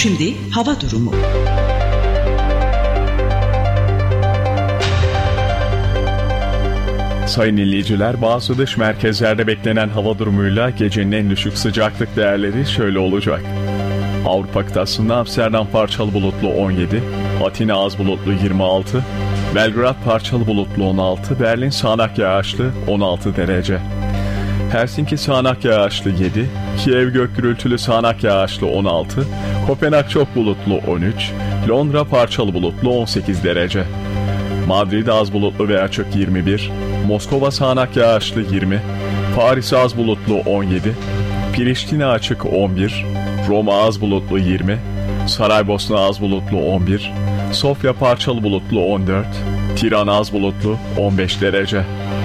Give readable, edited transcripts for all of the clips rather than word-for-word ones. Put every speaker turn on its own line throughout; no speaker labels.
Şimdi hava durumu.
Sayın dinleyiciler, bazı dış merkezlerde beklenen hava durumuyla gecenin en düşük sıcaklık değerleri şöyle olacak. Avrupa kıtasında Amsterdam parçalı bulutlu 17, Atina az bulutlu 26, Belgrad parçalı bulutlu 16, Berlin sağanak yağışlı 16 derece. Helsinki sağanak yağışlı 7, Kiev gök gürültülü sağanak yağışlı 16, Kopenhag çok bulutlu 13, Londra parçalı bulutlu 18 derece. Madrid az bulutlu ve açık 21, Moskova sağanak yağışlı 20, Paris az bulutlu 17, Priştine açık 11, Roma az bulutlu 20, Saraybosna az bulutlu 11, Sofya parçalı bulutlu 14, Tirana az bulutlu 15 derece.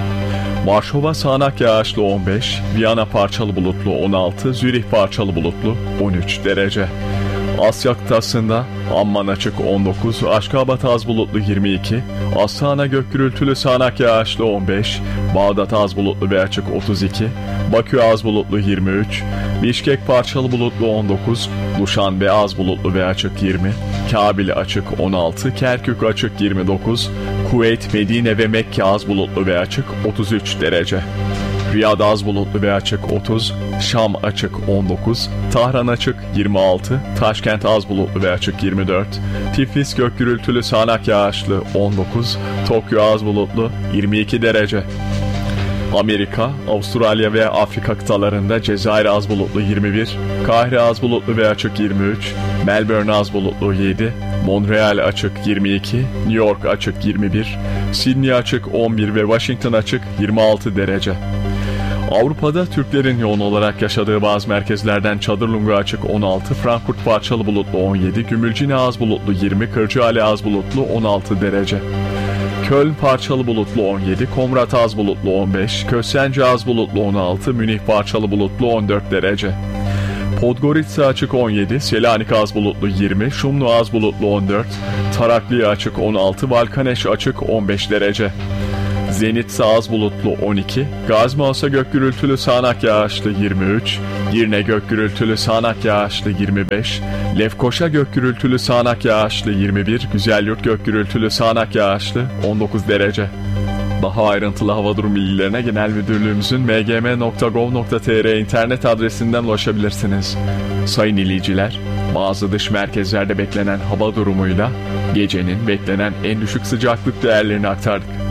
Varşova sağanak yağışlı 15, Viyana parçalı bulutlu 16, Zürih parçalı bulutlu 13 derece. Asya kıtasında Amman açık 19, Aşkabat az bulutlu 22, Astana gök gürültülü sağanak yağışlı 15, Bağdat az bulutlu ve açık 32, Bakü az bulutlu 23, Bişkek parçalı bulutlu 19, Duşanbe az bulutlu ve açık 20, Kabil açık 16, Kerkük açık 29, Kuveyt, Medine ve Mekke az bulutlu ve açık 33 derece. Riyad az bulutlu ve açık 30, Şam açık 19, Tahran açık 26, Taşkent az bulutlu ve açık 24, Tiflis gök gürültülü sağanak yağışlı 19, Tokyo az bulutlu 22 derece. Amerika, Avustralya ve Afrika kıtalarında Cezayir az bulutlu 21, Kahire az bulutlu ve açık 23, Melbourne az bulutlu 7, Montreal açık 22, New York açık 21, Sydney açık 11 ve Washington açık 26 derece. Avrupa'da Türklerin yoğun olarak yaşadığı bazı merkezlerden Çadırlunga açık 16, Frankfurt parçalı bulutlu 17, Gümülcine az bulutlu 20, Kırcaali az bulutlu 16 derece. Köln parçalı bulutlu 17, Komrat az bulutlu 15, Köstence az bulutlu 16, Münih parçalı bulutlu 14 derece. Podgorica açık 17, Selanik az bulutlu 20, Şumlu az bulutlu 14, Tarakliye açık 16, Valkaneş açık 15 derece. Zenitsa az bulutlu 12, Gazmaosa gök gürültülü sağanak yağışlı 23, Girne gök gürültülü sağanak yağışlı 25, Lefkoşa gök gürültülü sağanak yağışlı 21, Güzelyurt gök gürültülü sağanak yağışlı 19 derece. Daha ayrıntılı hava durum bilgilerine Genel Müdürlüğümüzün mgm.gov.tr internet adresinden ulaşabilirsiniz. Sayın dinleyiciler, bazı dış merkezlerde beklenen hava durumuyla gecenin beklenen en düşük sıcaklık değerlerini aktardık.